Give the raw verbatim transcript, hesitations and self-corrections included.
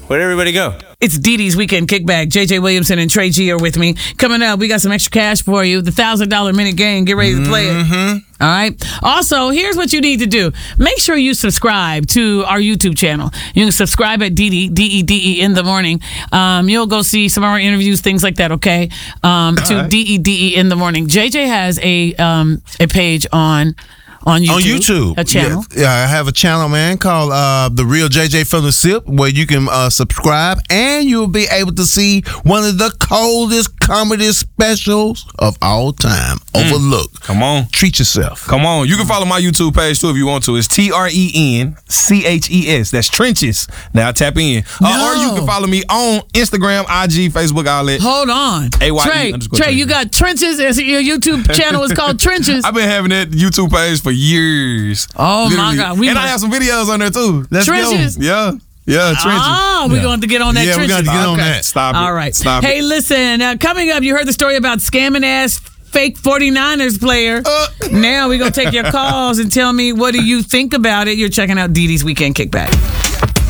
Where'd everybody go? It's Dee Dee's Weekend Kickback. J J Williamson and Trey G are with me. Coming up, we got some extra cash for you. The one thousand dollars minute game. Get ready to play it. Mm-hmm. All right. Also, here's what you need to do. Make sure you subscribe to our YouTube channel. You can subscribe at D D, D E D E in the morning. Um, you'll go see some of our interviews, things like that, okay? Um, to right. D E D E in the morning. J J has a um, a page on... On YouTube, on YouTube, a channel. Yeah, yeah, I have a channel, man, called uh, The Real J J from the Sip, where you can uh, subscribe and you'll be able to see one of the coldest comedy specials of all time. Mm. Overlooked. Come on. Treat yourself. Come on. You can follow my YouTube page, too, if you want to. It's T R E N C H E S. That's Trenches. Now tap in. No. Uh, or you can follow me on Instagram, I G, Facebook, all that. Hold on. A Y E Trey, underscore Trey, Trenches. you got Trenches, and your YouTube channel is called Trenches. I've been having that YouTube page for years. Oh, Literally. my God. We and must... I have some videos on there, too. Let's Trenches? go. Yeah. Yeah, Trenches. Oh, we're Yeah. going to get on that Yeah, we're Trenches. going to get on Okay. that. Stop it. All right. Stop hey, it. listen, uh, coming up, you heard the story about scamming ass fake forty-niners player. Uh. Now we're going to take your calls and tell me, what do you think about it? You're checking out Dee Dee's Weekend Kickback.